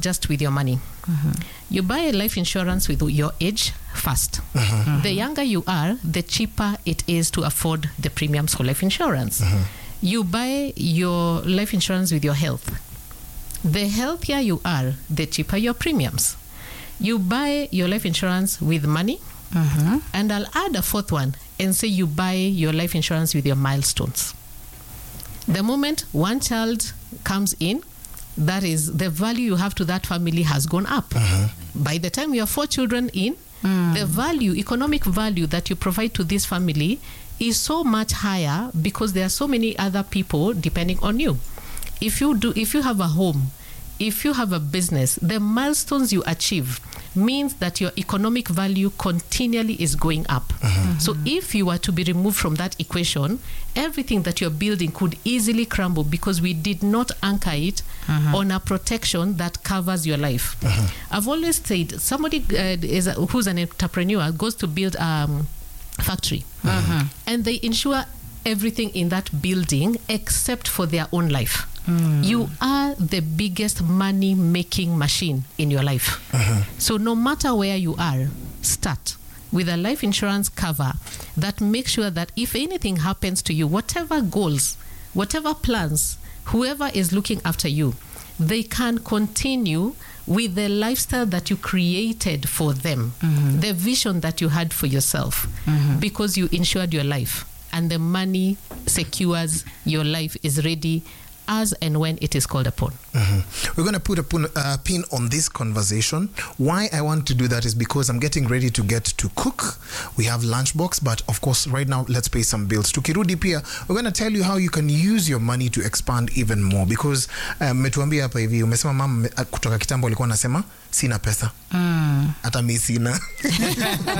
just with your money. You buy a life insurance with your age first. The younger you are, the cheaper it is to afford the premiums for life insurance. You buy your life insurance with your health. The healthier you are, the cheaper your premiums. You buy your life insurance with money. And I'll add a fourth one and say you buy your life insurance with your milestones. The moment one child comes in, that is the value you have to that family has gone up. By the time you have 4 children in, the value, economic value that you provide to this family is so much higher because there are so many other people depending on you. If you have a home, if you have a business, the milestones you achieve means that your economic value continually is going up. So if you were to be removed from that equation, everything that you're building could easily crumble because we did not anchor it on a protection that covers your life. I've always said somebody who's an entrepreneur goes to build a factory and they insure everything in that building except for their own life. You are the biggest money-making machine in your life. So no matter where you are, start with a life insurance cover that makes sure that if anything happens to you, whatever goals, whatever plans, whoever is looking after you, they can continue with the lifestyle that you created for them, the vision that you had for yourself, because you insured your life. And the money secures your life is ready as and when it is called upon. We're going to put a pin on this conversation. Why I want to do that is because I'm getting ready to get to cook. We have lunchbox, but of course right now let's pay some bills. Tukirudi pia, we're going to tell you how you can use your money to expand even more, because metuambia hapa hivi, umesema mama kutoka kitambo alikuwa anasema sina pesa. Hata mimi sina.